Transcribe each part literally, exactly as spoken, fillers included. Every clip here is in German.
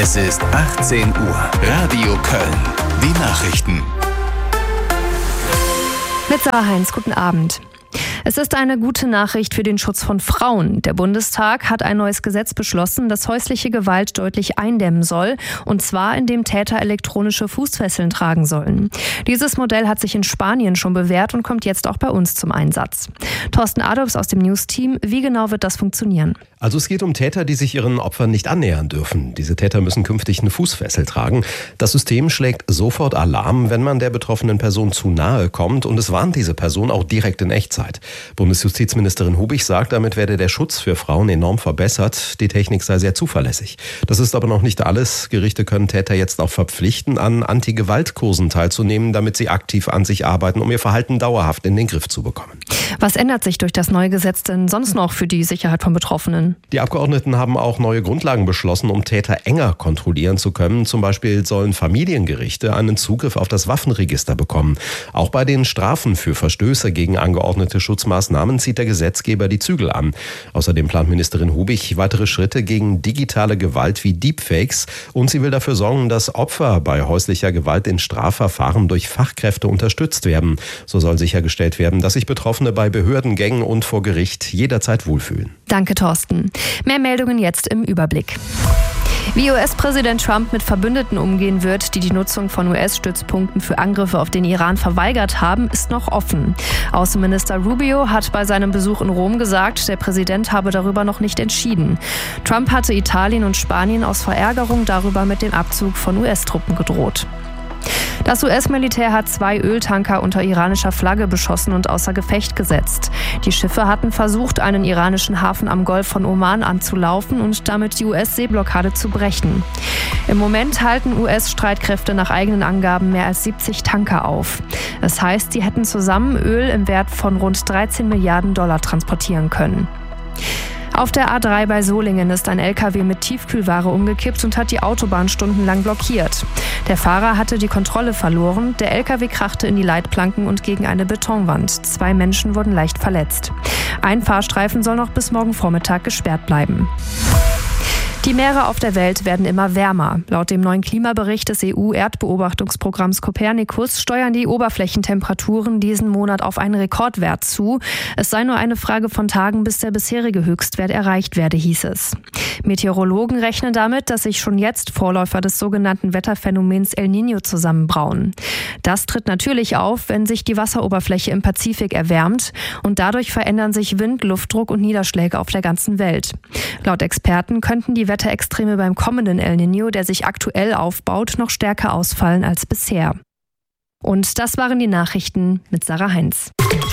Es ist achtzehn Uhr. Radio Köln. Die Nachrichten. Mit Sarah Heinz, guten Abend. Es ist eine gute Nachricht für den Schutz von Frauen. Der Bundestag hat ein neues Gesetz beschlossen, das häusliche Gewalt deutlich eindämmen soll, und zwar indem Täter elektronische Fußfesseln tragen sollen. Dieses Modell hat sich in Spanien schon bewährt und kommt jetzt auch bei uns zum Einsatz. Thorsten Adolfs aus dem News-Team, wie genau wird das funktionieren? Also es geht um Täter, die sich ihren Opfern nicht annähern dürfen. Diese Täter müssen künftig eine Fußfessel tragen. Das System schlägt sofort Alarm, wenn man der betroffenen Person zu nahe kommt, und es warnt diese Person auch direkt in Echtzeit. Bundesjustizministerin Hubich sagt, damit werde der Schutz für Frauen enorm verbessert. Die Technik sei sehr zuverlässig. Das ist aber noch nicht alles. Gerichte können Täter jetzt auch verpflichten, an Anti-Gewalt-Kursen teilzunehmen, damit sie aktiv an sich arbeiten, um ihr Verhalten dauerhaft in den Griff zu bekommen. Was ändert sich durch das neue Gesetz denn sonst noch für die Sicherheit von Betroffenen? Die Abgeordneten haben auch neue Grundlagen beschlossen, um Täter enger kontrollieren zu können. Zum Beispiel sollen Familiengerichte einen Zugriff auf das Waffenregister bekommen. Auch bei den Strafen für Verstöße gegen angeordnete Schutzmaßnahmen zieht der Gesetzgeber die Zügel an. Außerdem plant Ministerin Hubich weitere Schritte gegen digitale Gewalt wie Deepfakes, und sie will dafür sorgen, dass Opfer bei häuslicher Gewalt in Strafverfahren durch Fachkräfte unterstützt werden. So soll sichergestellt werden, dass sich Betroffene bei Behördengängen und vor Gericht jederzeit wohlfühlen. Danke, Thorsten. Mehr Meldungen jetzt im Überblick. Wie U S-Präsident Trump mit Verbündeten umgehen wird, die die Nutzung von U S-Stützpunkten für Angriffe auf den Iran verweigert haben, ist noch offen. Außenminister Rubio hat bei seinem Besuch in Rom gesagt, der Präsident habe darüber noch nicht entschieden. Trump hatte Italien und Spanien aus Verärgerung darüber mit dem Abzug von U S-Truppen gedroht. Das U S-Militär hat zwei Öltanker unter iranischer Flagge beschossen und außer Gefecht gesetzt. Die Schiffe hatten versucht, einen iranischen Hafen am Golf von Oman anzulaufen und damit die U S-Seeblockade zu brechen. Im Moment halten U S-Streitkräfte nach eigenen Angaben mehr als siebzig Tanker auf. Das heißt, sie hätten zusammen Öl im Wert von rund dreizehn Milliarden Dollar transportieren können. Auf der A drei bei Solingen ist ein L K W mit Tiefkühlware umgekippt und hat die Autobahn stundenlang blockiert. Der Fahrer hatte die Kontrolle verloren, der L K W krachte in die Leitplanken und gegen eine Betonwand. Zwei Menschen wurden leicht verletzt. Ein Fahrstreifen soll noch bis morgen Vormittag gesperrt bleiben. Die Meere auf der Welt werden immer wärmer. Laut dem neuen Klimabericht des E U-Erdbeobachtungsprogramms Copernicus steuern die Oberflächentemperaturen diesen Monat auf einen Rekordwert zu. Es sei nur eine Frage von Tagen, bis der bisherige Höchstwert erreicht werde, hieß es. Meteorologen rechnen damit, dass sich schon jetzt Vorläufer des sogenannten Wetterphänomens El Niño zusammenbrauen. Das tritt natürlich auf, wenn sich die Wasseroberfläche im Pazifik erwärmt, und dadurch verändern sich Wind, Luftdruck und Niederschläge auf der ganzen Welt. Laut Experten könnten die Wetterextreme beim kommenden El Niño, der sich aktuell aufbaut, noch stärker ausfallen als bisher. Und das waren die Nachrichten mit Sarah Heinz.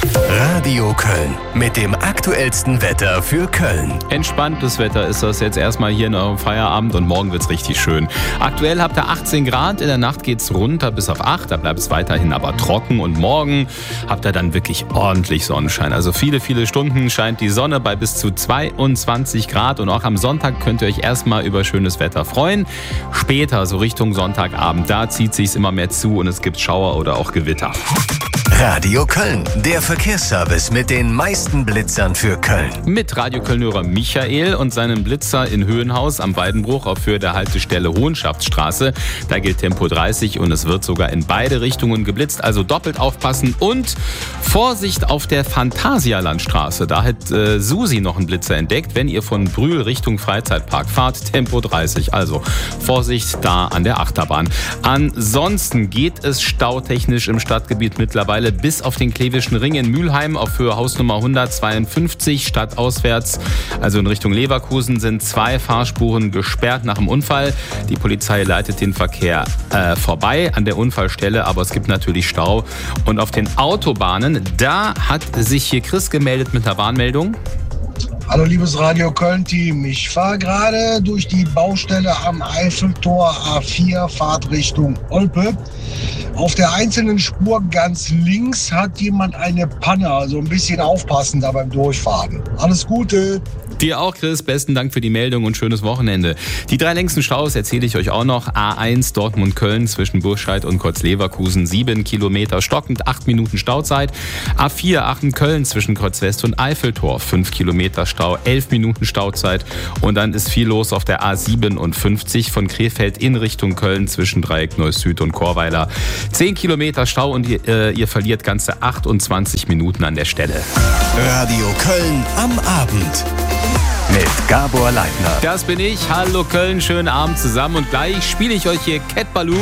Radio Köln mit dem aktuellsten Wetter für Köln. Entspanntes Wetter ist das jetzt erstmal hier in eurem Feierabend, und morgen wird's richtig schön. Aktuell habt ihr achtzehn Grad, in der Nacht geht's runter bis auf acht, da bleibt es weiterhin aber trocken, und morgen habt ihr dann wirklich ordentlich Sonnenschein. Also viele, viele Stunden scheint die Sonne bei bis zu zweiundzwanzig Grad, und auch am Sonntag könnt ihr euch erstmal über schönes Wetter freuen. Später, so Richtung Sonntagabend, da zieht sich's immer mehr zu und es gibt Schauer oder auch Gewitter. Radio Köln, der Verkehrsservice mit den meisten Blitzern für Köln. Mit Radio Köln-Hörer Michael und seinem Blitzer in Höhenhaus am Weidenbruch auf Höhe der Haltestelle Hohenschaftsstraße. Da gilt Tempo dreißig und es wird sogar in beide Richtungen geblitzt, also doppelt aufpassen und Vorsicht auf der Phantasialandstraße. Da hat äh, Susi noch einen Blitzer entdeckt, wenn ihr von Brühl Richtung Freizeitpark fahrt, Tempo dreißig. Also Vorsicht da an der Achterbahn. Ansonsten geht es stautechnisch im Stadtgebiet mittlerweile bis auf den Klevischen Ring in Mülheim auf Höhe Hausnummer hundertzweiundfünfzig stadtauswärts. Also in Richtung Leverkusen sind zwei Fahrspuren gesperrt nach dem Unfall. Die Polizei leitet den Verkehr äh, vorbei an der Unfallstelle, aber es gibt natürlich Stau. Und auf den Autobahnen, da hat sich hier Chris gemeldet mit einer Warnmeldung. Hallo liebes Radio Köln-Team, ich fahre gerade durch die Baustelle am Eiffeltor A vier, Fahrtrichtung Olpe. Auf der einzelnen Spur ganz links hat jemand eine Panne, also ein bisschen aufpassen da beim Durchfahren. Alles Gute! Dir auch, Chris. Besten Dank für die Meldung und schönes Wochenende. Die drei längsten Staus erzähle ich euch auch noch. A eins Dortmund-Köln zwischen Burscheid und Kreuz-Leverkusen, sieben Kilometer stockend, acht Minuten Stauzeit. A vier Aachen-Köln zwischen Kreuz-West und Eiffeltor, fünf Kilometer Stau, elf Minuten Stauzeit. Und dann ist viel los auf der A siebenundfünfzig von Krefeld in Richtung Köln zwischen Dreieck Neuss Süd und Chorweiler. zehn Kilometer Stau und ihr, äh, ihr verliert ganze achtundzwanzig Minuten an der Stelle. Radio Köln am Abend mit Gabor Leitner. Das bin ich. Hallo Köln, schönen Abend zusammen und gleich spiele ich euch hier Cat Ballou.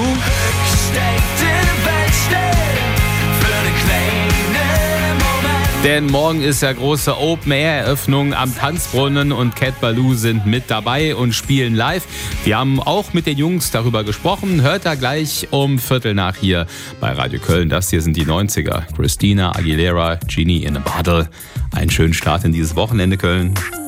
Denn morgen ist ja große Open-Air-Eröffnung am Tanzbrunnen und Cat Ballou sind mit dabei und spielen live. Wir haben auch mit den Jungs darüber gesprochen. Hört da gleich um Viertel nach hier bei Radio Köln. Das hier sind die neunziger. Christina Aguilera, Genie in a Bottle. Einen schönen Start in dieses Wochenende, Köln.